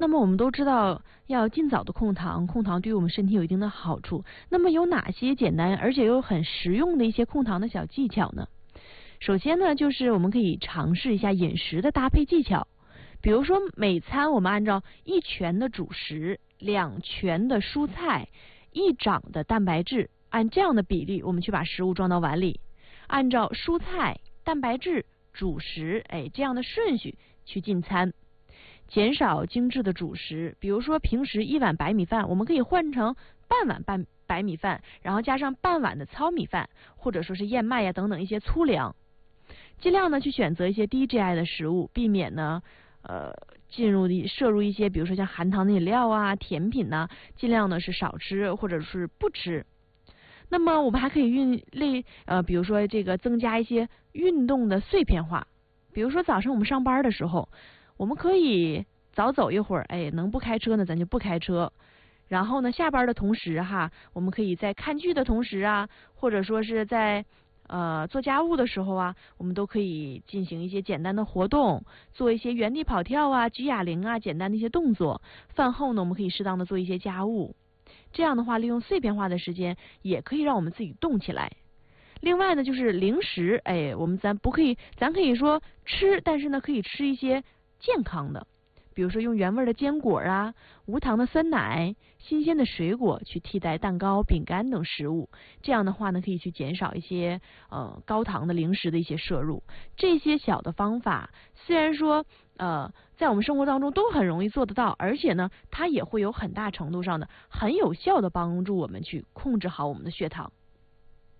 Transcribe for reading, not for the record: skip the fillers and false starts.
那么我们都知道要尽早的控糖，控糖对于我们身体有一定的好处。那么有哪些简单而且又很实用的一些控糖的小技巧呢？首先呢，就是我们可以尝试一下饮食的搭配技巧。比如说每餐我们按照1拳的主食、2拳的蔬菜、1掌的蛋白质，按这样的比例我们去把食物装到碗里，按照蔬菜、蛋白质、主食这样的顺序去进餐，减少精致的主食。比如说平时1碗白米饭，我们可以换成半碗白米饭，然后加上半碗的糙米饭，或者说是燕麦呀等等一些粗粮。尽量呢去选择一些低 GI 的食物，避免呢摄入一些比如说像含糖的饮料啊、甜品呐，尽量呢是少吃或者是不吃。那么我们还可以比如说这个增加一些运动的碎片化。比如说早上我们上班的时候，我们可以早走一会儿，能不开车呢咱就不开车。然后呢下班的同时我们可以在看剧的同时或者说是在做家务的时候我们都可以进行一些简单的活动，做一些原地跑跳举哑铃简单的一些动作。饭后呢我们可以适当的做一些家务。这样的话利用碎片化的时间也可以让我们自己动起来。另外呢就是零食，咱可以说吃，但是呢可以吃一些健康的，比如说用原味的坚果无糖的酸奶、新鲜的水果去替代蛋糕、饼干等食物。这样的话呢可以去减少一些高糖的零食的一些摄入。这些小的方法虽然说在我们生活当中都很容易做得到，而且呢它也会有很大程度上的很有效的帮助我们去控制好我们的血糖。